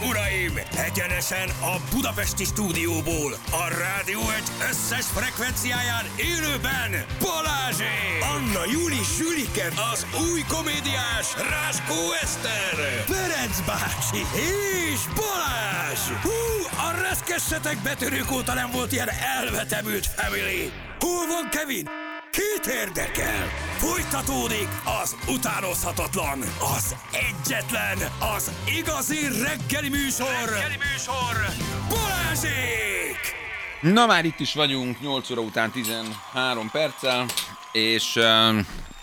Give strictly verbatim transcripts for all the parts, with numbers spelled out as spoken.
uraim! Egyenesen a budapesti stúdióból, a Rádió egy összes frekvenciáján élőben Balázsék! Anna Júli Sülike, az új komédiás Ráskó Eszter, Ferenc bácsi és Balázs! Hú, a reszkessetek betörők óta nem volt ilyen elvetemült family! Hol van Kevin? Kit érdekel? Folytatódik az utánozhatatlan, az egyetlen, az igazi reggeli műsor, reggeli műsor, Balázsék! Na már itt is vagyunk, nyolc óra után tizenhárom perccel, és uh,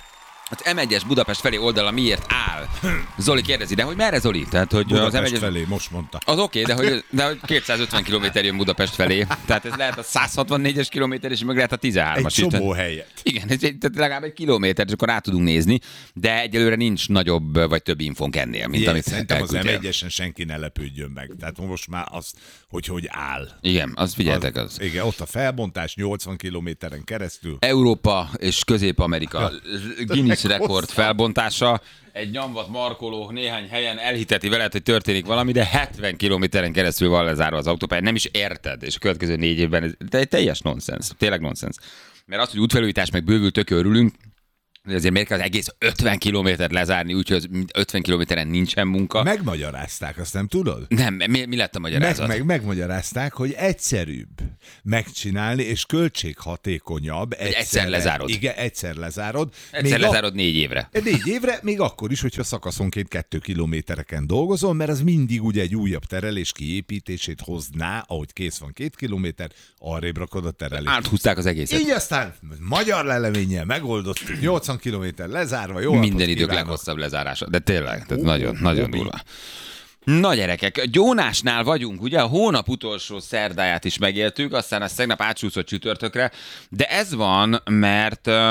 az em egyes Budapest felé oldala miért áll? Zoli kérdezi, de hogy merre Zoli? Tehát, hogy Budapest az em egyes felé, most mondta. Az oké, okay, de, hogy, de hogy kétszázötven kilométer jön Budapest felé. Tehát ez lehet a száz hatvannégyes kilométer, és meg lehet a tizenhármas. Egy csomó helyet. Igen, ez egy, tehát legalább egy kilométer, és akkor rá tudunk nézni, de egyelőre nincs nagyobb vagy több infónk ennél, mint Igen, amit szerintem az em elküldtél. egyesen senki ne lepődjön meg. Tehát most már az, hogy hogy áll. Igen, az figyeltek az. az. Igen, ott a felbontás nyolcvan kilométeren keresztül. Európa és Közép-Amerika Ja. Guinness rekord Hosszabb. felbontása. Egy nyomvat markoló néhány helyen elhiteti veled, hogy történik valami, de hetven kilométeren keresztül van lezárva az autópálya. Nem is érted, és a következő négy évben ez egy teljes nonsens. Tényleg nonsens. Mert az, hogy útfelújítás meg bővül, tök örülünk, hogy azért miért kell az egész ötven kilométert lezárni, úgyhogy ötven kilométeren nincsen munka. Megmagyarázták, azt nem tudod? Nem, mi, mi lett a Meg, magyarázat? meg, megmagyarázták, hogy egyszerűbb megcsinálni, és költséghatékonyabb. Hogy egyszer lezárod. Igen, egyszer lezárod. Egyszer Még a- lezárod négy évre. Négy évre, még akkor is, hogyha szakaszonként kettő kilométereken dolgozol, mert az mindig ugye egy újabb terelés kiépítését hozná, ahogy kész van két kilométer, arrébb rakod a terelést. Áthúzták az egészet. Így aztán magyar leleménnyel megoldottuk, nyolcvan kilométer lezárva, jó napot Minden idők kívánok. leghosszabb lezárása. De tényleg, tehát nagyon, nagyon durva. Na gyerekek, Gyónásnál vagyunk, ugye a hónap utolsó szerdáját is megéltük, aztán az tegnap átsúszott csütörtökre, de ez van, mert, uh,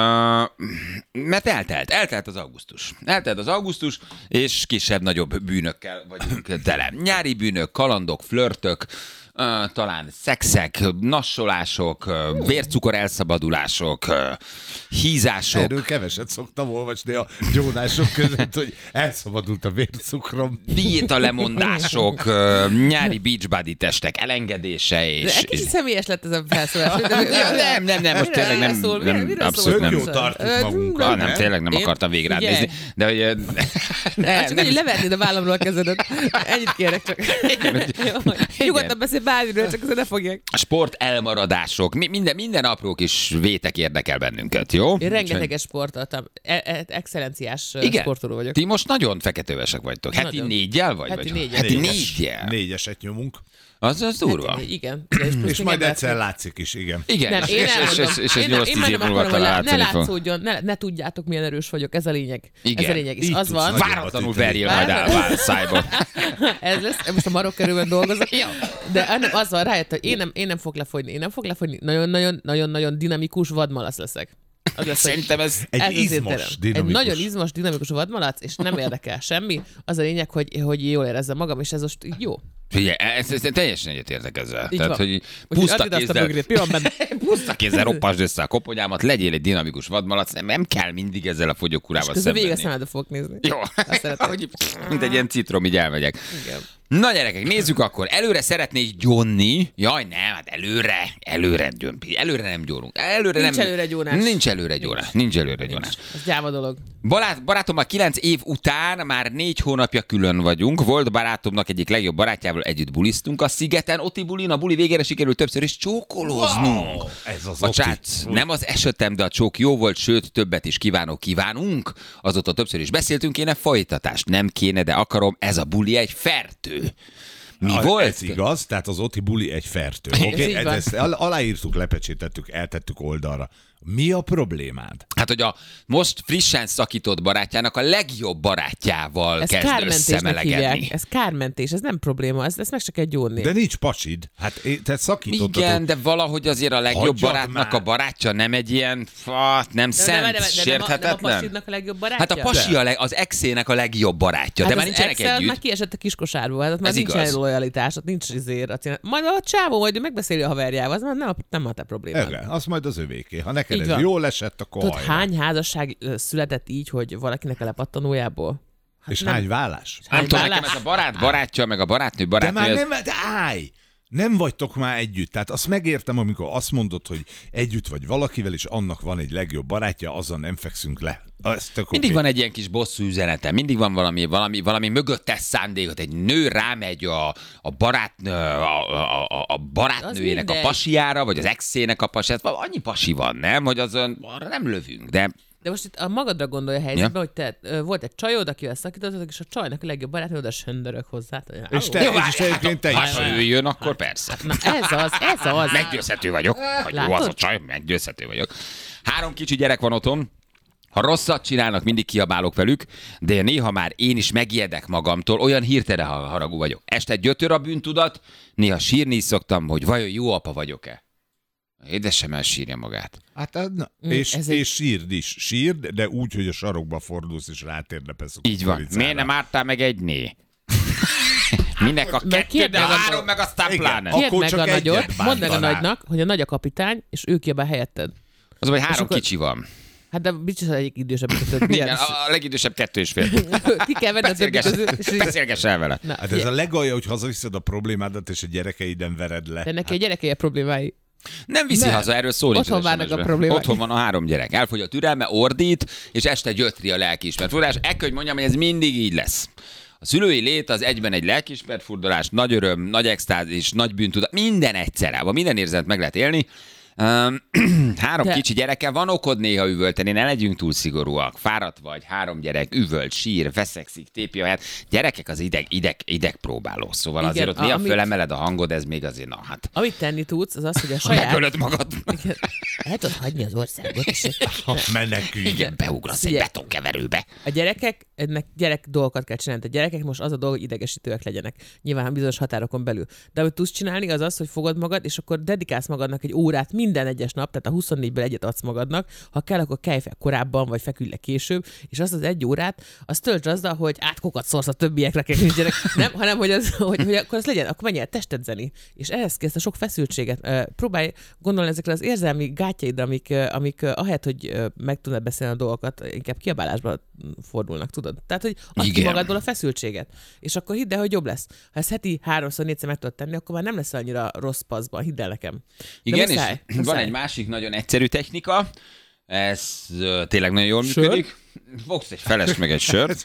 mert eltelt, eltelt az augusztus. Eltelt az augusztus, és kisebb-nagyobb bűnökkel vagyunk tele. Nyári bűnök, kalandok, flörtök, Uh, talán szexek, nassolások, uh, vércukor elszabadulások, uh, hízások. Erről keveset szoktam olvasni a gyónások között, hogy elszabadult a vércukrom. Diéta lemondások, uh, nyári beachbody testek elengedése és... De egy kicsit személyes lett ez a felszólás. Nem, nem, nem, most tényleg nem, Szól, nem mire abszolút szól? nem. Tök jó tartjuk Ö, magunkat. Ah, nem, nem? tényleg nem Én- akartam végig rád Figyelj. nézni, de hogy... uh, Hát Nem, csak hogy levernéd a vállamról a kezedet. Ennyit kérek csak. Jó, nyugodtan beszél bármiről, csak azért ne fogják. sport elmaradások, mi- minden, minden apró kis vétek érdekel bennünket, jó? Én rengeteges sportoltam. E- e- excellenciás Igen. sportoló vagyok. Ti most nagyon feketővesek vagytok. Heti Nagyon. négyel vagy? Heti vagy? négyel. Heti Négyes. négyel. Négyeset nyomunk. Az, az durva. Hát, igen. igen, És, plusz És még majd ebben- egyszer látszik is, igen. Igen, Nem, és, én és, és, elmondom. és, és ez Én nem- nyolc én tíz már év nem múlva akarom, talán hogy ne látszani fog. látszódjon, ne, ne tudjátok, milyen erős vagyok. Ez a lényeg. Igen. Ez a lényeg. És Így az tudsz van, nagyon- Váratlanul verjél majd Váratlanul. el a szájba. ez lesz, most a marok körülben dolgozok. De nem, az van, rájött, hogy én nem, én nem fog lefogyni, én nem fog lefogyni. Nagyon-nagyon, nagyon-nagyon dinamikus vadmalac leszek. Az lesz, hogy- Szerintem ez... Egy ez az izmos, értelem. Egy dinamikus. nagyon izmos, dinamikus vadmalac, és nem érdekel semmi. Az a lényeg, hogy, hogy jól érezzem magam, és ez most így jó. Figyelj, ez, ez teljesen egyetértek ezzel. Így Tehát, van. hogy Úgyhogy puszta add ide azt a kézzel, bögrét, mi van benne? puszta kézzel roppasd össze a koponyámat, legyél egy dinamikus vadmalac, nem, nem kell mindig ezzel a fogyókúrával Közben végig a szembenni. szemedbe fogok nézni. Jó, Azt szeretem. hogy mint egy ilyen citrom, így elmegyek. Igen. Na gyerekek, nézzük akkor. Előre szeretnék gyónni. Jaj, nem, hát előre, előre gyömpi. Előre nem gyónunk. Előre Nincs nem, előre gyónás. Nincs előre gyónás. Nincs előre gyónás. Ez gyáva dolog. Barát, barátommal kilenc év után már négy hónapja külön vagyunk. Volt barátomnak egyik legjobb barátjával együtt bulisztunk a szigeten. Oti bulin, a buli végére sikerült többször is csókolóznunk. Wow, ez az A Oti. csác, nem az esetem, de a csók jó volt, sőt, többet is kívánok, kívánunk. Azóta többször is beszéltünk, kéne folytatást. Nem kéne, de akarom, ez a buli egy fertő. Mi A- volt? Ez igaz, tehát az Oti buli egy fertő. Ez Okay? így Ez, van. ezt al- aláírtuk, lepecsétettük, eltettük oldalra. Mi a problémád? Hát, hogy a most frissen szakított barátjának a legjobb barátjával Ez kezd kármentésnek összemelegedni. hívják. Ez kármentés, ez nem probléma, ez, ez meg csak egy gyónni. De nincs pacsid. Hát é- te szakítottad. Igen, de valahogy azért a legjobb Hagyjad barátnak már. a barátja nem egy ilyen, fát, nem de, de, szent, de, de, de, nem, a, nem a sérthetetlen. pasidnak a legjobb barátja? Hát a pasi a leg, az exének a legjobb barátja, Hát de már az nincsenek Excel együtt. már kiesett a kiskosárból, hát ott már Ez nincs igaz. lojalitás, ott nincs izé racionál. Majd a csávó, hogy megbeszéli a haverjával, az már nem a, nem a te problémád. Igen, az majd az övéké. Ha neked Így ez van. jól esett, akkor Tudod, hajrá. hány házasság ö, született így, hogy valakinek a lepattanójából? És nem. hány vállás? Nem tudom, vállás? nekem ez a barát barátja, meg a barátnő De barátnő. már ez- nem, de állj! Nem vagytok már együtt. Tehát azt megértem, amikor azt mondod, hogy együtt vagy valakivel, és annak van egy legjobb barátja, azzal nem fekszünk le. Ez tök Mindig okay. van egy ilyen kis bosszú üzenete, mindig van valami, valami, valami mögöttes szándékot. Egy nő rámegy a, a, barátnő, a, a, a, a barátnőjének a mindegy. pasiára, vagy az exének a pasiára. Annyi pasi van, nem? Hogy azon arra nem lövünk, de De most itt a magadra gondolja a helyzetben, ja. hogy te ö, volt egy csajod, akivel szakítottad, és a csajnak a legjobb barátnő oda söndörök hozzá. És te, és te egyébként te ha is. ő jön, akkor persze. Na ez az, ez az. Meggyőzhető vagyok. Hogy jó az a csaj, meggyőzhető vagyok. Három kicsi gyerek van otthon. Ha rosszat csinálnak, mindig kiabálok velük, de néha már én is megijedek magamtól, olyan hirtelen haragú vagyok. Este gyötör a bűntudat, néha sírni is szoktam, hogy vajon jó apa vagyok-e. Édesem elsírja magát. Hát, na, Mm, és, ez és sírd is. Sírd, de úgy, hogy a sarokba fordulsz, és rátérdepesz a Így van. kukoricára. Miért nem ártál meg egy né? Minek a Meg kettő, kérd de meg a- három meg aztán Igen. pláne. Akkor Kérd meg csak a nagyot, egyet mondd meg a bántanál. nagynak, hogy a nagy a kapitány, és ő kiabál helyetted. Az, hogy három akkor- kicsi van. Hát de biztos, hogy egyik idősebb, mint a többi. Igen, a a legidősebb kettő és fél. Ki kell venni a többi Beszélgess, közül. és így- beszélgess el vele. Na, Hát ez figyelj, a legalja, hogy hazaviszed a problémádat, és a gyerekeiden vered le. de neki a gyerekei a problémái. Nem viszi Nem. haza, erről szó nincs. Otthon az várnak es em es-ben. a problémák. Otthon van a három gyerek. Elfogy a türelme, ordít, és este gyötri a lelkiismert furdalás. Ekkor, hogy mondjam, hogy ez mindig így lesz. A szülői lét az egyben egy lelkiismert furdalás, nagy öröm, nagy extázis, nagy bűntudat, minden egyszerában, minden érzet meg lehet élni. Um, három De- kicsi gyereke, van okod néha üvölteni, ne legyünk túl szigorúak. Fáradt vagy, három gyerek, üvölt, sír, veszekszik, tépi a helyet. Gyerekek az ideg, ideg, idegpróbáló, szóval Igen, azért ott a- néha amit- fölemeled a hangod, ez még azért, na hát. Amit tenni tudsz, az az, hogy a Saját... saját... Megölöd magad. Igen. El tudod hagyni az országot, és Ha menekülj. Igen, beugrasz egy Ugye- betonkeverőbe. a gyerekek, ennek gyerek dolgokat kell csinálni. A gyerekek most az a dolog, hogy idegesítőek legyenek. Nyilván bizonyos határokon belül. De amit tudsz csinálni, az az, hogy fogod magad, és akkor dedikálsz magadnak egy órát minden egyes nap, tehát a huszonnégyből egyet adsz magadnak. Ha kell, akkor kelj fel korábban, vagy feküdj le később, és azt az egy órát, azt töltsd azzal, hogy átkokat szórsz a többiekre, akik nincsenek. Nem, hanem hogy, az, hogy, hogy akkor az legyen, akkor menj el testedzeni. És ehhez kell ezt a sok feszültséget. Ö, Próbálj gondolni ezekre az érzelmi gátjaidra, amik, ö, amik ö, ahelyett, hogy ö, meg tudnád beszélni a dolgokat, inkább kiabálásba fordulnak, tudod? Tehát, hogy add ki Igen. magadból a feszültséget. És akkor hidd el, hogy jobb lesz. Ha ezt heti háromszor, négyszer meg tudod tenni, akkor már nem lesz annyira rossz paszban, hidd el nekem. De Igen, muszáj, és van muszáj. egy másik nagyon egyszerű technika, ez ö, tényleg nagyon jól Sör? működik. Fogsz egy feles meg egy sört.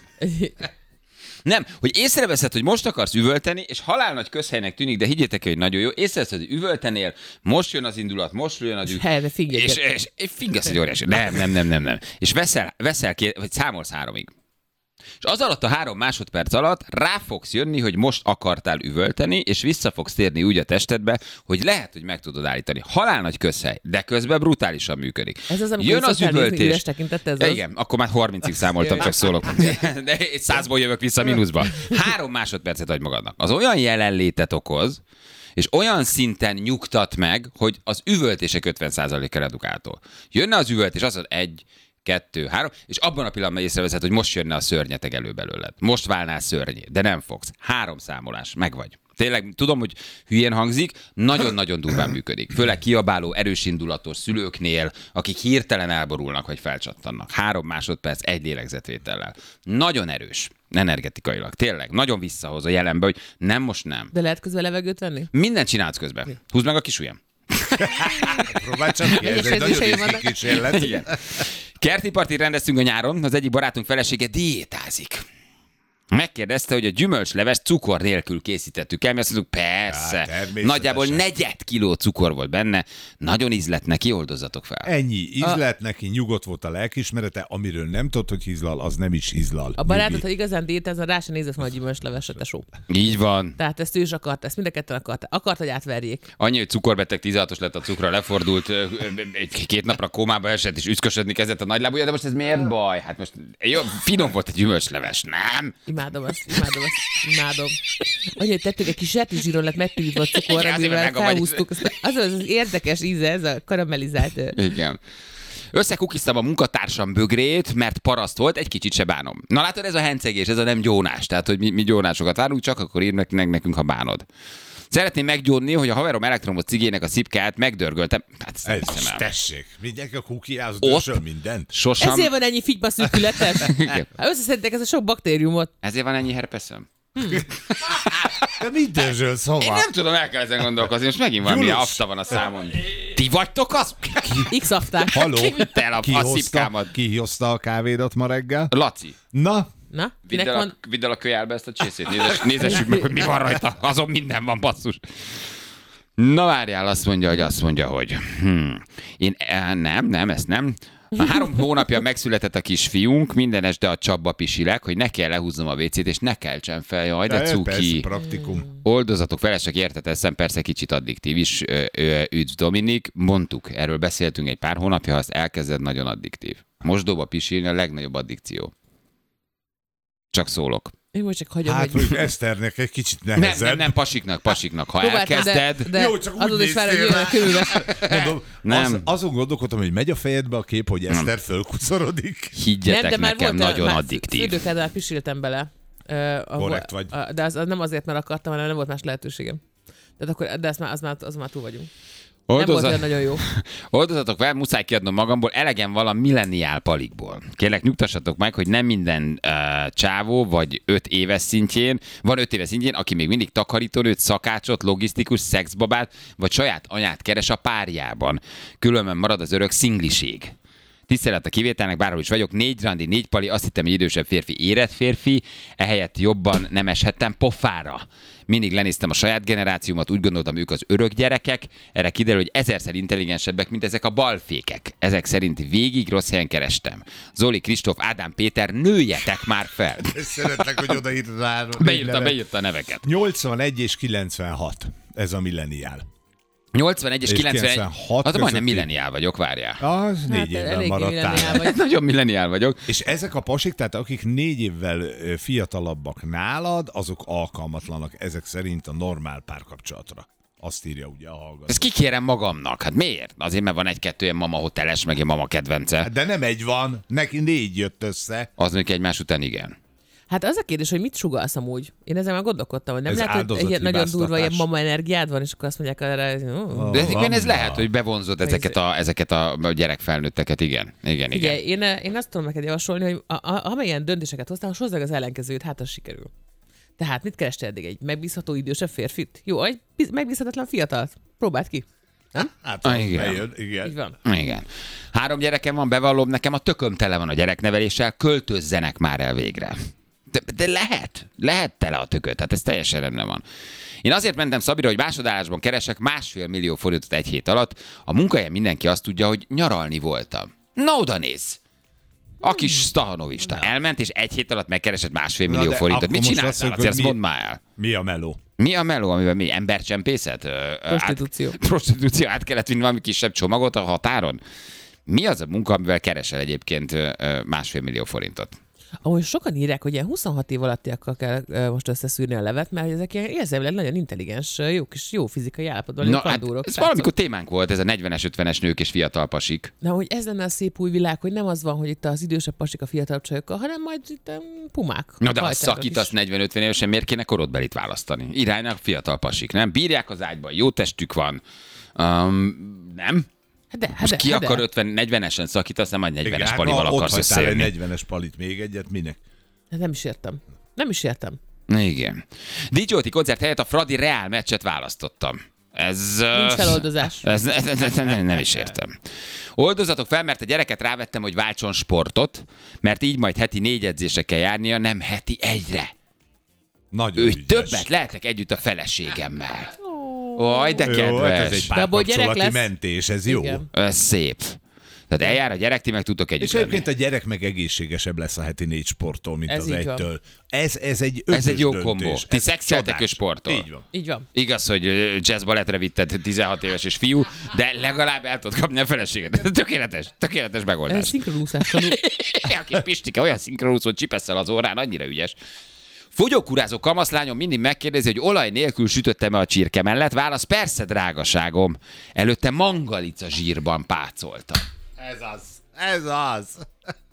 Nem, hogy észreveszed, hogy most akarsz üvölteni, és halál nagy közhelynek tűnik, de higgyétek el, hogy nagyon jó. Észreveszed, hogy üvöltenél, most jön az indulat, most jön a düh. Helyre figyelj. És, és, és fingasz egy óriási. Nem, nem, nem, nem, nem. És veszel, veszel két, vagy számolsz háromig. És az alatt a három másodperc alatt rá fogsz jönni, hogy most akartál üvölteni, és vissza fogsz térni úgy a testedbe, hogy lehet, hogy meg tudod állítani. Halál nagy közhely, de közben brutálisan működik. Ez az, amikor Jön az szoktál nézni üvöltés. üres tekintettel, ez Ja, az? igen, akkor már harmincig számoltam, csak szólok. De egy százból jövök vissza mínuszba. Három másodpercet adj magadnak. Az olyan jelenlétet okoz, és olyan szinten nyugtat meg, hogy az üvöltések ötven százaléka redukáltól. Jönne az üvöltés, azt mondod, egy, kettő, három, és abban a pillanatban észreveszed, hogy most jönne a szörnyeteg elő belőled. Most válnál szörnyé, de nem fogsz. Három számolás, meg vagy. Tényleg, tudom, hogy hülyén hangzik, nagyon-nagyon durván működik. Főleg kiabáló, erős indulatos szülőknél, akik hirtelen elborulnak, vagy felcsattannak. Három másodperc, egy lélegzetvétellel. Nagyon erős, energetikailag. Tényleg, nagyon visszahoz a jelenbe, hogy nem, most nem. De lehet közben levegőt venni? Mindent csinálsz közben. Húzd meg a kis ujjam. Próbálj csak ki, ez Egyes egy nagyon edzéseim riszki vannak. kísérlet. Igen. Kerti partit rendeztünk a nyáron, az egyik barátunk felesége diétázik. Megkérdezte, hogy a gyümölcsleves cukor nélkül készítettük el, mi azt mondtuk, persze. Hát, természetesen. Nagyjából negyed kiló cukor volt benne, nagyon ízlett neki, oldozzatok fel. Ennyi. Ízlet neki, nyugodt volt a lelkiismerete, amiről nem tudod, hogy hízlal, az nem is hízlal. A barátod, Nyugi. ha igazán diétázna, rá sem nézett volna a gyümölcslevesre, tesó. Így van. Tehát ezt ő is akarta, ezt mind a ketten akarta. Akart, hogy átverjék. Annyi, hogy cukorbeteg tizenhatos lett a cukra, lefordult, ö, ö, egy két napra kómába esett, és üszkösödni kezdett a nagylábúja, de most ez miért baj? Hát most jó, finom volt a gyümölcsleves, nem? Imádom azt, imádom azt, imádom. Annyi, hogy tettük egy kis sertészsíron lett megtűnve a cukor, Igen, azért, amivel meg a vagy- felhúztuk. Az az az érdekes íze, ez a karamellizált. ö, Igen. Összekukiztam a munkatársam bögrét, mert paraszt volt, egy kicsit se bánom. Na látod, ez a hencegés, ez a nem gyónás. Tehát, hogy mi, mi gyónásokat várunk, csak akkor ír nekünk, nekünk, ha bánod. Szeretném meggyónni, hogy a haverom elektromos cigének a szipkáját megdörgöltem. Hát ezt nem Ez, hiszem el. tessék, mindenki a kukiához Ott- dörsöl mindent. Sosem. Ezért van ennyi figyba szűkületes. Igen. Hát összeszedték ezt a sok baktériumot. Ezért van ennyi herpeszöm. De mit dörzsölsz hova? Én nem tudom, el kell ezen gondolkozni, most megint valami Gyulus. afta van a számon. Ti vagytok az? X-afták. Haló? Ki vitte el a, Ki a hozta, szipkámat? ki hozta a kávédat ma reggel? Laci, Na, Na, vidd kinek el, van? a, vidd el a kölyelbe ezt a csészét, Nézes, nézessük meg, hogy mi van rajta. Azon minden van, basszus. Na várjál, azt mondja, hogy azt mondja, hogy hmm. Én eh, nem, nem, ezt nem. A három hónapja megszületett a kisfiunk, minden este a csapba pisilek, hogy ne kell lehúznom a vécét, és ne keltsen fel, jaj, de persze, cuki. praktikum. Oldozatok felesek, érteteszem, persze kicsit addiktív is. Ö, ö, Üdv Dominik, mondtuk, erről beszéltünk egy pár hónapja, ha azt elkezded, nagyon addiktív. Mosdóba pisilni a legnagyobb addikció. Csak szólok. Én most csak hagyom, Hát, hogy... hogy Eszternek egy kicsit Nem, nehezebb. nem, nem, pasiknak, pasiknak. Ha Próbáltam, elkezded... De, de Jó, csak úgy azon is vár, hogy néztél jön a körülve. Mondom, Nem. Az, azon gondolkodtam, hogy megy a fejedbe a kép, hogy Eszter fölkuszorodik. Higgyetek Nem, de már nekem, volt, nagyon már addiktív. Fürdőkádban pisiltem bele. Uh, ahol, Korrekt vagy. Uh, de az, az, nem azért, mert akartam, hanem nem volt más lehetőségem. Tehát akkor, de az már, az már, az már túl vagyunk. Nem volt Oldozat, olyan nagyon jó. oldozatok fel, muszáj kiadnom magamból, elegem van a milleniál palikból. Kérlek, nyugtassatok meg, hogy nem minden uh, csávó, vagy öt éves szintjén, van öt éves szintjén, aki még mindig takarítónőt, szakácsot, logisztikus, szexbabát, vagy saját anyát keres a párjában. Különben marad az örök szingliség. Tisztelet a kivételnek, bárhol is vagyok, négy randi, négy pali, azt hittem, hogy idősebb férfi, érett férfi, ehelyett jobban nem eshettem pofára. Mindig lenéztem a saját generációmat, úgy gondoltam, ők az örök gyerekek, erre kiderül, hogy ezerszer intelligensebbek, mint ezek a balfékek. Ezek szerint végig rossz helyen kerestem. Zoli, Kristóf, Ádám, Péter, nőjetek már fel! Szeretlek, hogy odaírd rá. Beírta, beírta a neveket. nyolcvanegy és kilencvenhat. Ez a milleniál. nyolcvanegy és És kilencvenegy. kilencvenhat Az majdnem közötti. milleniál vagyok, várjál. Az négy évvel eléggé maradtál. milleniál vagy. Nagyon milleniál vagyok. És ezek a pasik, tehát akik négy évvel ö, fiatalabbak nálad, azok alkalmatlanak ezek szerint a normál párkapcsolatra. Azt írja ugye a hallgató. Ezt kikérem magamnak. Hát miért? Azért, mert van egy-kettő ilyen mama hoteles, meg ilyen mama kedvence. De nem egy van, neki négy jött össze. Az mondjuk egymás után igen. Hát az a kérdés, hogy mit sugalsz amúgy? Én ezzel már gondolkodtam, hogy nem Ez lehet, hogy egy ilyen nagyon durva ilyen mama energiád van, és akkor azt mondják erre, hogy oh. De egyébként ez Van, lehet, van. hogy bevonzod ezeket a, ezeket a gyerekfelnőtteket, igen. Igen, igen. Ugye, én, én azt tudom neked javasolni, hogy a, a, amilyen döntéseket hoztál, most hozzá az ellenkezőt, hát az sikerül. Tehát mit kerestél eddig? Egy megbízható idősebb férfit? Jó, egy biz- megbízhatatlan fiatalt. Próbáld ki. Hát, Ah, az igen. bejön, igen. Így van. Igen. Három gyerekem van, bevallom, nekem a tököm tele van a gyerekneveléssel, költözzenek már el végre. De, de lehet, lehet tele a tököt, tehát ez teljesen rendben van. Én azért mentem Szabira, hogy másodállásban keresek másfél millió forintot egy hét alatt. A munkahelyen mindenki azt tudja, hogy nyaralni voltam. Na oda néz! A kis Stahanovista elment, és egy hét alatt megkeresett másfél Na, millió de forintot. akkor Mit most csináltál? azt Azért mondjuk, ezt hogy mondd mi- már el. Mi a meló? Mi a meló, amiben mi? Embercsempészet? Ö, ö, Prostitúció. Át, prostitúció, át kellett vinni valami kisebb csomagot a határon? Mi az a munka, amivel keresel egyébként ö, ö, másfél millió forintot? Ahogy sokan írják, hogy ilyen huszonhat év alattiakkal kell ö, most összeszűrni a levet, mert hogy ezek ilyen érzelmileg nagyon intelligens, ö, jó kis, jó fizikai állapotban. Na, lévő hát kandúrok, ez srácok. valamikor témánk volt, ez a negyvenes, ötvenes nők és fiatal pasik. Na, hogy ez lenne a szép új világ, hogy nem az van, hogy itt az idősebb pasik a fiatalabb csajokkal, hanem majd itt um, pumák. Na de ha Hajtárok szakítasz is. negyven-ötven évesen, miért kéne korodbelit választani? Iránynak fiatal pasik, nem? Bírják az ágyban, jó testük van. Um, nem? Hát de, hát Most de, ki hát akar de. ötven, negyvenesen szakítasz, nem egy negyvenes hát palival ha ott akarsz hagytál egy összejönni. negyvenes palit még egyet, minek? Hát nem is értem. Nem is értem. Igen. Dicsóti koncert helyett a Fradi Reál meccset választottam. Ez... Nincs uh, feloldozás. Ez, ez, ez, ez nem, nem is értem. Oldozatok fel, mert a gyereket rávettem, hogy váltson sportot, mert így majd heti négy edzésre kell járnia, nem heti egyre. Nagyon Ő ügyes. többet lehetek együtt a feleségemmel. Oj, de Jó, hát ez kedves. egy De abból gyerek párkapcsolati lesz. mentés, ez jó. Igen. Ez szép. Tehát eljár a gyerek, ti meg tudtok együtt És lenni. egyébként a gyerek meg egészségesebb lesz a heti négy sporttól, mint Ez az így van. egytől. Ez, ez egy Ez egy jó ötös kombó. döntés. Ti Ez szexeltek csodás. és sportol. Így van. Így van. Igaz, hogy ö, jazz balettre vitted tizenhat éves és fiú, de legalább el tudod kapni a feleséget. Tökéletes, tökéletes Ez megoldás. szinkronúszás tanul. A kis Pistike olyan szinkronúsz, hogy csipesszel az órán, annyira ügyes. Fogyókúrázó kamaszlányom mindig megkérdezi, hogy olaj nélkül sütöttem-e a csirke mellett. Válasz, persze, drágaságom. Előtte mangalica zsírban pácolta. Ez az. Ez az.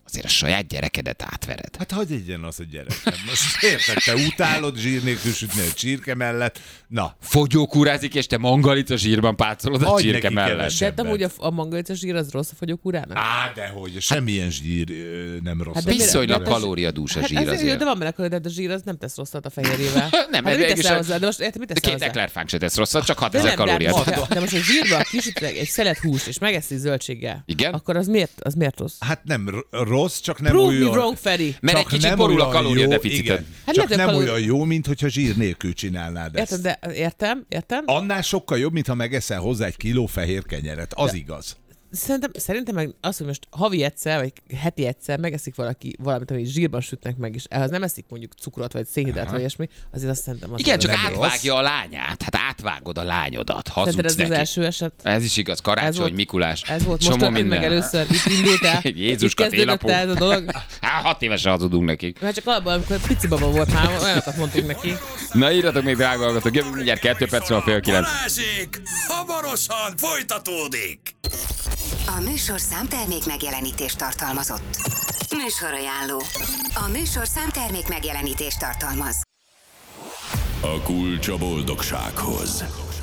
azért a saját gyerekedet átvered. Hát hagyj egyen az a gyerek. Most érted, te utálod zsír nélkül sütni a csirke mellett. Na. Fogyókúrázik, és te mangalica zsírban pácolod a Hagy csirke neki mellett. kevesebb. De amúgy a, a mangalica zsír az rossz a fogyókúrának? Á, dehogy, semmilyen zsír ö, nem rossz. Hát de Viszonylag mire- kalóriadús a Hát zsír azért, azért. de van benne kalória, de a zsír az nem tesz rosszat a fehérjével. Nem, hát mert mit végülis teszel a- hozzá? De most érted, mit De teszel két hozzá? eklerfánk se tesz rosszat, csak De hatezer nem, de, kalóriát. de, de most a zsírba kisütnek egy szelet húst, és megeszi zöldséggel. Igen? Akkor az miért, az miért rossz? Hát nem r- rossz, csak nem Prove olyan... me wrong, Feri. Mert egy csak kicsit nem borul a olyan kalóriadeficited. jó, igen, Hát csak lehet, nem hogy kalóri- olyan jó, mint hogyha zsír nélkül csinálnád ezt. Értem, de értem, értem. Annál sokkal jobb, mintha megeszel hozzá egy kiló fehér kenyeret. Az igaz. Szerintem, szerintem meg az, hogy most havi egyszer, vagy heti egyszer megeszik valaki valamit, amit zsírban sütnek meg, és ehhez nem eszik mondjuk cukrot, vagy szénhidrát, vagy ilyesmi, azért azt szerintem az Igen, csak nem átvágja a lányát. Hát átvágod a lányodat. Szerinted Hazudsz ez az neki. első eset? Ez is igaz. Ez Karácsony, volt- Mikulás. Ez volt csomó most történt meg minden. először, itt indultál. Jézuska, itt kezdődött télapó. el ez a dolog. Hát hat évesen hazudunk nekik. Mert csak alapban, amikor pici baba volt már, olyanokat mondtunk neki. Na írjatok még, drága hallgatók, jövünk mindjárt kettő perc van fél kilenc. Balázsék! Hamarosan folytatódik! A műsor számtermék megjelenítést tartalmazott. Műsorajánló. A műsor számtermék megjelenítést tartalmaz. A kulcs a boldogsághoz.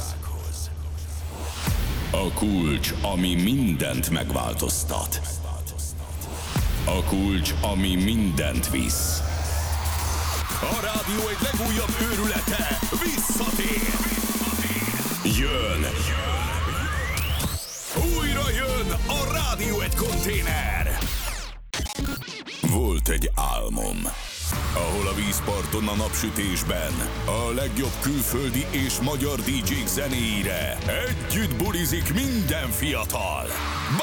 A kulcs, ami mindent megváltoztat. A kulcs, ami mindent visz. A rádió egy legújabb őrülete visszatér. Jön. Újra jön a Rádió egy konténer. Volt egy álmom, ahol a vízparton a napsütésben a legjobb külföldi és magyar dé dzsék zenéire együtt bulizik minden fiatal.